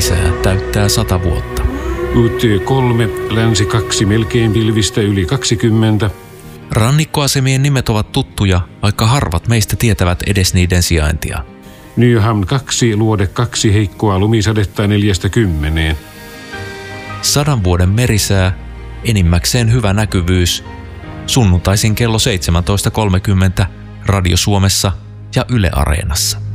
merisää täyttää 100 vuotta. UT3, länsi 2, melkein pilvistä yli 20. Rannikkoasemien nimet ovat tuttuja, vaikka harvat meistä tietävät edes niiden sijaintia. Nyhamn 2, luode 2, heikkoa lumisadetta 40. 100 vuoden merisää, enimmäkseen hyvä näkyvyys. Sunnuntaisin kello 17.30 Radio Suomessa ja Yle Areenassa.